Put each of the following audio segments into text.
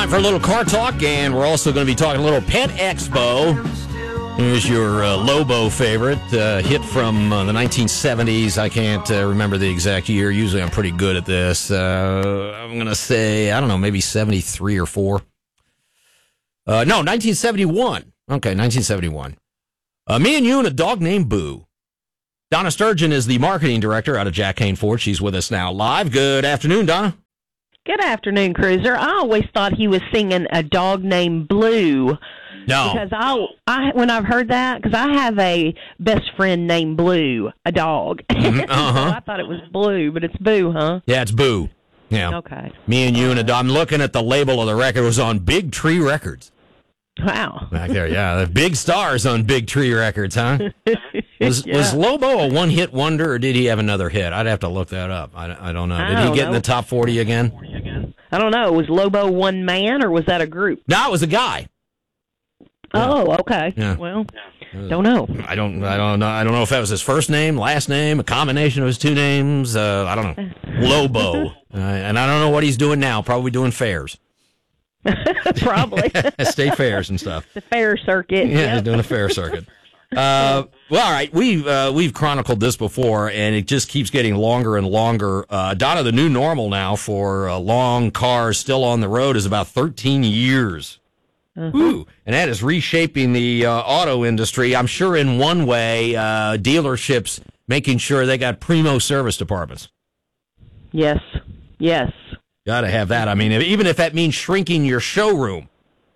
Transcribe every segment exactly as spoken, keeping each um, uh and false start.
Time for a little car talk, and we're also going to be talking a little Pet Expo. Here's your uh, Lobo favorite, uh, hit from uh, the nineteen seventies. I can't uh, remember the exact year. Usually I'm pretty good at this. Uh, I'm going to say, I don't know, maybe seventy-three or four. Uh, no, nineteen seventy-one. Okay, nineteen seventy-one. Uh, me and you and a dog named Boo. Donna Sturgeon is the marketing director out of Jack Kane Ford. She's with us now live. Good afternoon, Donna. Good afternoon, Cruiser. I always thought he was singing A Dog Named Blue. No. Because I, I when I've heard that, because I have a best friend named Blue, a dog. Mm-hmm. Uh-huh. So I thought it was Blue, but it's Boo, huh? Yeah, it's Boo. Yeah. Okay. Me and you and a dog. I'm looking at the label of the record. It was on Big Tree Records. Wow. Back there, yeah. The big stars on Big Tree Records, huh? Was yeah. was Lobo a one-hit wonder, or did he have another hit? I'd have to look that up. I, I don't know. Did I he don't get know. in the top forty again? I don't know. Was Lobo one man, or was that a group? No, it was a guy. Oh, okay. Yeah. Well, don't know. I don't. I don't know. I don't know if that was his first name, last name, a combination of his two names. Uh, I don't know. Lobo, uh, and I don't know what he's doing now. Probably doing fairs, Probably. state fairs and stuff. The fair circuit. Yeah, Yep. he's doing a fair circuit. Uh, well, all right. We've uh, we've chronicled this before, and it just keeps getting longer and longer. Uh, Donna, the new normal now for uh, long cars still on the road is about thirteen years. Uh-huh. Ooh, and that is reshaping the uh, auto industry. I'm sure in one way, uh, dealerships making sure they got primo service departments. Yes. Yes. Got to have that. I mean, even if that means shrinking your showroom.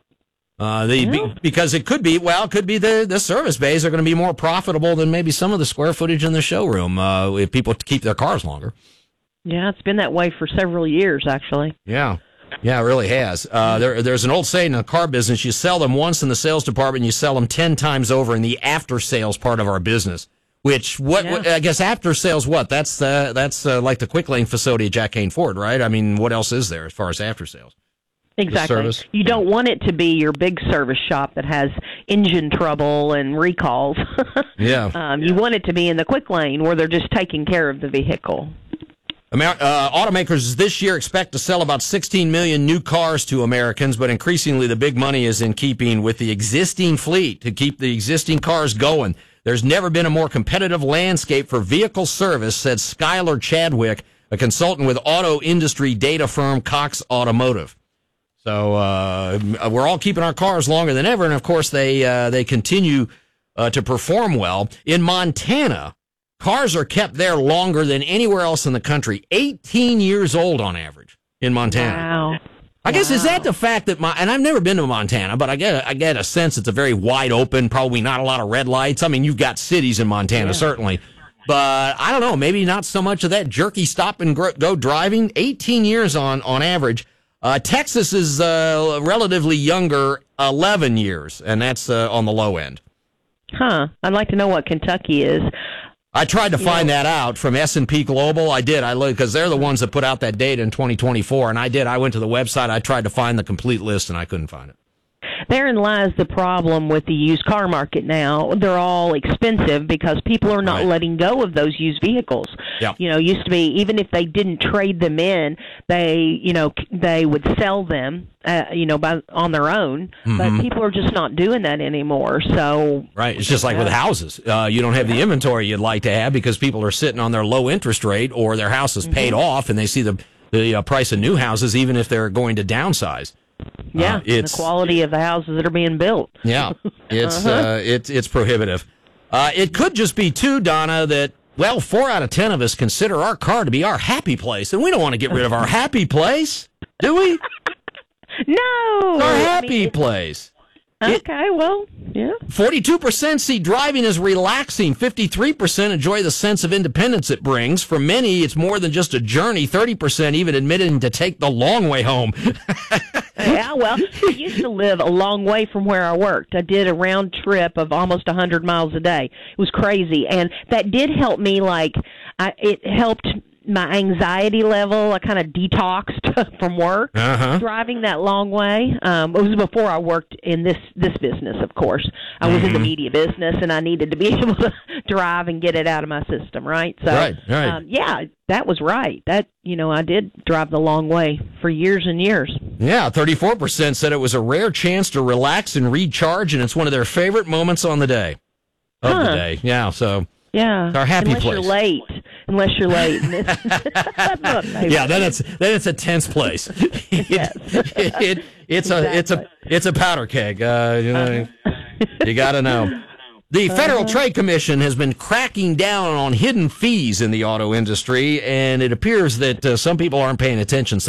Uh, the, Yeah. be, because it could be, well, it could be the, the service bays are going to be more profitable than maybe some of the square footage in the showroom uh, if people keep their cars longer. Yeah, it's been that way for several years, actually. Yeah. Yeah, it really has. Uh, there, there's an old saying in the car business, you sell them once in the sales department, you sell them ten times over in the after-sales part of our business, which, what, Yeah. what I guess after-sales, what? That's uh, that's uh, like the Quick Lane facility at Jack Kane Ford, right? I mean, what else is there as far as after-sales? Exactly. service. You don't want it to be your big service shop that has engine trouble and recalls. Yeah. um, you want it to be in the quick lane where they're just taking care of the vehicle. Amer- uh, automakers this year expect to sell about sixteen million new cars to Americans, but increasingly the big money is in keeping with the existing fleet to keep the existing cars going. There's never been a more competitive landscape for vehicle service, said Skylar Chadwick, a consultant with auto industry data firm Cox Automotive. So uh, we're all keeping our cars longer than ever, and of course they uh, they continue uh, to perform well. In Montana, cars are kept there longer than anywhere else in the country, eighteen years old on average in Montana. Wow. I guess, Wow. is that the fact that, my, and I've never been to Montana, but I get, I get a sense it's a very wide open, probably not a lot of red lights. I mean, you've got cities in Montana, Yeah. certainly. But I don't know, maybe not so much of that jerky stop and gro- go driving. eighteen years on, on average. Uh, Texas is uh, relatively younger, eleven years, and that's uh, on the low end. Huh. I'd like to know what Kentucky is. I tried to You find know- that out from S and P Global. I did. I looked because they're the ones that put out that data in twenty twenty-four, and I did. I went to the website. I tried to find the complete list, and I couldn't find it. Therein lies the problem with the used car market now. They're all expensive because people are not Right. letting go of those used vehicles. Yeah. You know, used to be, even if they didn't trade them in, they, you know, they would sell them, uh, you know, by, on their own. Mhm. But people are just not doing that anymore. So, Right. It's just like with houses. Uh, you don't have the inventory you'd like to have because people are sitting on their low interest rate or their house is paid off, and they see the the uh, price of new houses, even if they're going to downsize. yeah, Uh, and it's the quality of the houses that are being built. Yeah, it's Uh-huh. uh, it's it's prohibitive. Uh, it could just be too, Donna, that well, four out of ten of us consider our car to be our happy place, and we don't want to get rid of our happy place, do we? No! Our I happy mean, it- place. It- okay, well, yeah. Forty-two percent see driving as relaxing. Fifty-three percent enjoy the sense of independence it brings. For many, it's more than just a journey. Thirty percent even admitting to take the long way home. Yeah, well, I used to live a long way from where I worked. I did a round trip of almost one hundred miles a day. It was crazy, and that did help me, like, I, it helped my anxiety level. I kind of detoxed from work, Uh-huh. driving that long way. Um, it was before I worked in this, this business, of course. I was in the media business, and I needed to be able to drive and get it out of my system, right? So, Right, right. Um, yeah, that was right. That, you know, I did drive the long way for years and years. Yeah, thirty-four percent said it was a rare chance to relax and recharge, and it's one of their favorite moments on the day. Of Huh. the day. Yeah, so Yeah. it's our happy Unless place. you're late. Unless you're late. Yeah, then it's then it's a tense place. it, Yes. it, it, it's a it's a it's a powder keg. Uh, you know, you got to know. The Federal Uh-huh. Trade Commission has been cracking down on hidden fees in the auto industry, and it appears that uh, some people aren't paying attention.